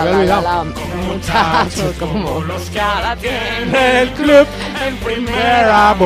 había olvidado. Muchachos como los que ahora tienen El club en primera.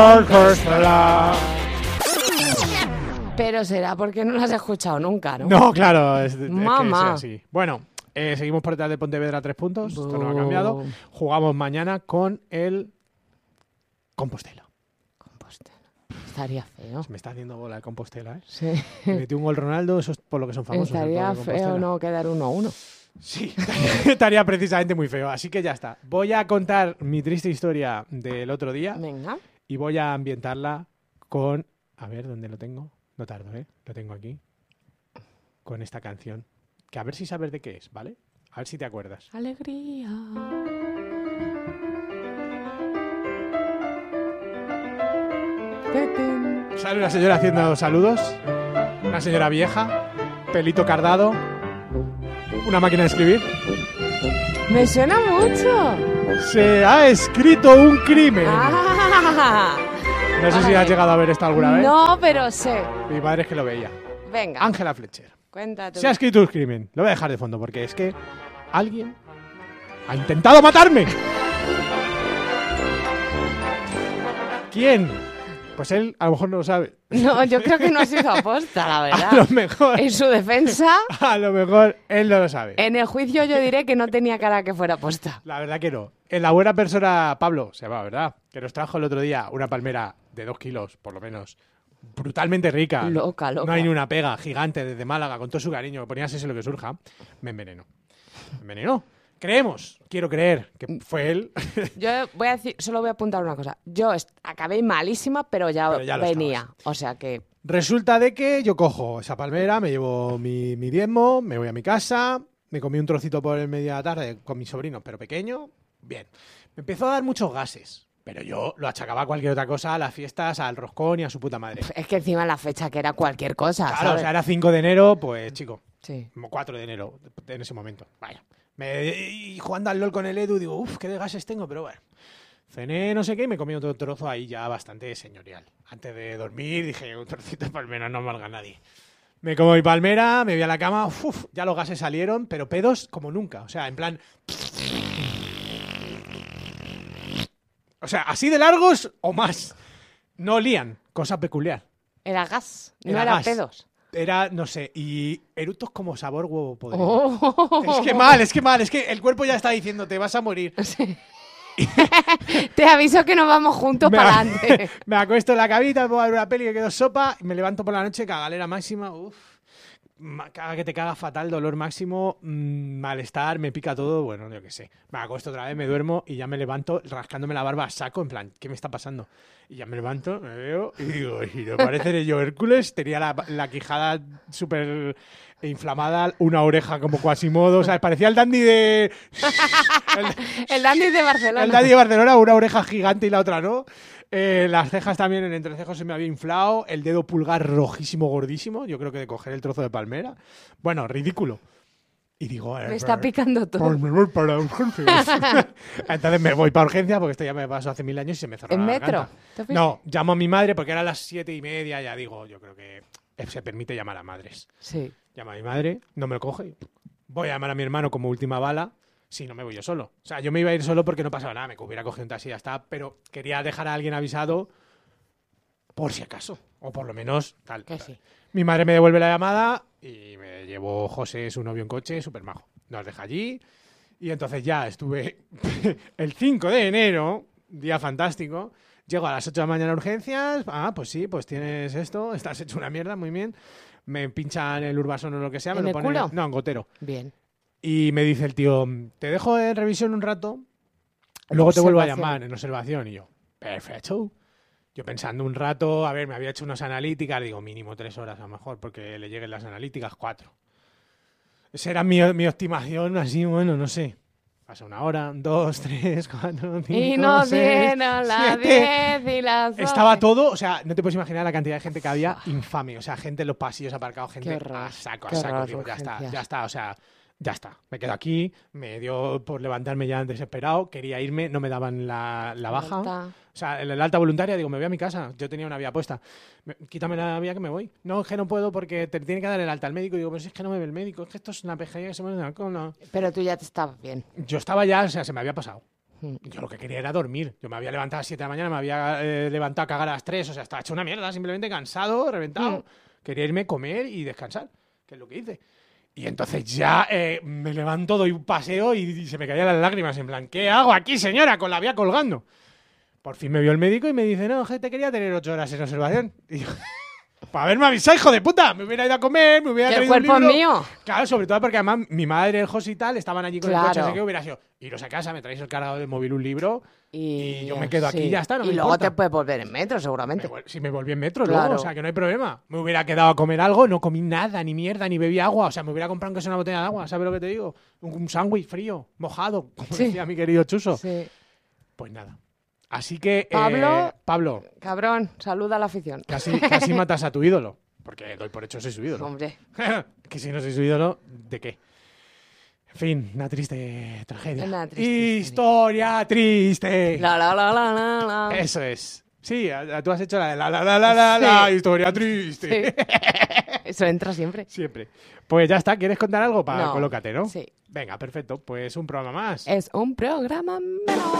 Pero será porque no lo has escuchado nunca, ¿no? No, claro, es que Mamá. es así. Bueno, seguimos por detrás de Pontevedra 3 puntos. Esto no ha cambiado. Jugamos mañana con el Compostela. Compostela. Estaría feo. Se me está haciendo bola el Compostela, ¿eh? Sí. Me metió un gol Ronaldo, eso es por lo que son famosos. Estaría el pueblo de feo Compostela. no quedar 1-1. Sí, estaría precisamente muy feo. Así que ya está. Voy a contar mi triste historia del otro día Venga. y voy a ambientarla con... A ver, ¿dónde lo tengo? No tardo, ¿eh? Lo tengo aquí. Con esta canción. Que a ver si sabes de qué es, ¿vale? A ver si te acuerdas. Alegría. Sale una señora haciendo saludos. Una señora vieja. Pelito cardado. Una máquina de escribir. Me suena mucho. Se ha escrito un crimen. Ah. No sé si has llegado a ver esto alguna vez. No, pero sé. Mi padre es que lo veía. Venga, Ángela Fletcher. cuéntate. Se ha escrito un crimen. Lo voy a dejar de fondo porque es que alguien ha intentado matarme. ¿Quién? Pues él a lo mejor no lo sabe. No, yo creo que no ha sido aposta, la A verdad. lo mejor, En su defensa, a lo mejor él no lo sabe. en el juicio yo diré que no tenía cara que fuera aposta. La verdad que no. En la buena persona, Pablo, se llama, ¿verdad? Que nos trajo el otro día una palmera de 2 kilos, por lo menos. Brutalmente rica. Loca, loca. No hay ni una pega, gigante, desde Málaga, con todo su cariño. Ponías ese lo que surja. Me envenenó. Me envenenó. Creemos, quiero creer, que fue él. Yo voy a decir, solo voy a apuntar una cosa. Yo acabé malísima, pero ya lo venía. estabas. O sea que Resulta de que yo cojo esa palmera, me llevo mi diezmo, me voy a mi casa, me comí un trocito por el medio de la tarde con mis sobrinos, pero pequeño. Bien. Me empezó a dar muchos gases, pero yo lo achacaba a cualquier otra cosa, a las fiestas, al roscón y a su puta madre. es que encima la fecha que era cualquier cosa, Claro, o ¿sabes? sea, era 5 de enero, pues chico, Sí. como 4 de enero en ese momento. Vaya. Y jugando al LOL con el Edu, digo, uff, qué de gases tengo, pero bueno. Cené no sé qué y me comí otro trozo ahí ya bastante señorial. Antes de dormir dije, un trocito de palmera no valga a nadie. Me como mi palmera, me voy a la cama, uf, ya los gases salieron, pero pedos como nunca. O sea, en plan... O sea, así de largos o más. No olían, cosa peculiar. Era gas, no Era era gas. pedos. Era, no sé, y eructos como sabor huevo podrido. Oh. Es que el cuerpo ya está diciendo, te vas a morir. Sí. Te aviso que nos vamos juntos para adelante. Me acuesto en la camita, me pongo a ver una peli que quedó sopa, y me levanto por la noche, cagalera máxima, caga que te caga fatal, dolor máximo, malestar, me pica todo, bueno, yo qué sé. Me acuesto otra vez, me duermo y ya me levanto rascándome la barba a saco, en plan, ¿qué me está pasando? Y ya me levanto, me veo y digo, y no parece yo Hércules, tenía la quijada súper inflamada, una oreja como Quasimodo, ¿sabes? Parecía el dandy de... El dandy de Barcelona. El dandy de Barcelona, una oreja gigante y la otra no. Las cejas también, el entrecejo se me había inflado. El dedo pulgar rojísimo, gordísimo. Yo creo que de coger el trozo de palmera. Bueno, ridículo. Y digo... Me está picando todo. Pues me voy para urgencias. Entonces me voy para urgencias porque esto ya me pasó hace 1000 años y se me cerró ¿En la metro? garganta. ¿Te fuiste? No, llamo a mi madre porque eran las 7:30. Ya digo, yo creo que se permite llamar a madres. Sí. Llama a mi madre, no me lo coge. Voy a llamar a mi hermano como última bala. Si no me voy yo solo. O sea, yo me iba a ir solo porque no pasaba nada. Me hubiera cogido un taxi y ya está. Pero quería dejar a alguien avisado por si acaso. O por lo menos tal. Que sí. Mi madre me devuelve la llamada y me llevó José, su novio, en coche, súper majo. Nos deja allí y entonces ya estuve el 5 de enero, día fantástico. Llego a las 8 de la mañana a urgencias. Ah, pues sí, pues tienes esto. Estás hecho una mierda, muy bien. Me pinchan el Urbasón o lo que sea. ¿En Me lo el ponen, culo? no, en gotero. Bien. Y me dice el tío, te dejo en revisión un rato, luego te vuelvo a Observación. llamar en observación. Y yo, perfecto. Yo pensando un rato, a ver, me había hecho unas analíticas, digo, mínimo 3 horas a lo mejor, porque le lleguen las analíticas 4. Esa era mi estimación, así, bueno, no sé. Pasa 1 hora, 2, 3, 4, 5, Y nos 6, dieron las 7. 10 y las 12. Estaba todo, o sea, no te puedes imaginar la cantidad de gente que había, infame. O sea, gente en los pasillos aparcados, gente Qué horror, a saco, qué horror, digo, ya urgencias. está, o sea, Ya está, me quedo aquí, me dio por levantarme ya desesperado, quería irme, no me daban la baja. Alta. O sea, el alta voluntaria, digo, me voy a mi casa. Yo tenía una vía puesta. Quítame la vía que me voy. No, es que no puedo porque te tiene que dar el alta al médico. Digo, pero si es que no me ve el médico, es que esto es una pejería que se me da la cola. Pero tú ya te estabas bien. Yo estaba ya, o sea, se me había pasado. Mm. Yo lo que quería era dormir. Yo me había levantado a las 7 de la mañana, me había levantado a cagar a las 3. O sea, estaba hecho una mierda, simplemente cansado, reventado. Quería irme a comer y descansar, que es lo que hice. Y entonces ya me levanto, doy un paseo y se me caían las lágrimas. En plan, ¿qué hago aquí, señora? Con la vía colgando. Por fin me vio el médico y me dice, no, te quería tener 8 horas en observación. Y yo, para haberme avisado, hijo de puta. Me hubiera ido a comer, me hubiera ¡Que el traído un cuerpo es libro. mío! Claro, sobre todo porque además mi madre, el José y tal, estaban allí con el Claro. coche, así que hubiera sido, iros a casa, me traéis el cargador del móvil, un libro, y yo me quedo aquí sí. y ya está, no y me luego importa. te puedes volver en metro, seguramente. Si me volví en metro Claro. luego, o sea, que no hay problema. Me hubiera quedado a comer algo, no comí nada, ni mierda, ni bebí agua. O sea, me hubiera comprado aunque sea una botella de agua, ¿sabes lo que te digo? Un sándwich frío, mojado, como Sí. decía mi querido Chuso. Sí. Pues nada. Así que, Pablo. Pablo, Cabrón, saluda a la afición. casi matas a tu ídolo. Porque doy por hecho soy su ídolo. Hombre. Que si no soy su ídolo, ¿de qué? En fin, una triste tragedia. Una triste Historia triste. La, la, la, la, la, la. Eso es. Sí, tú has hecho la de la Sí. historia triste. Sí. Eso entra siempre. Siempre. Pues ya está, ¿quieres contar algo? No. Colócate, ¿no? Sí. Venga, perfecto. Pues un programa más. Es un programa menos.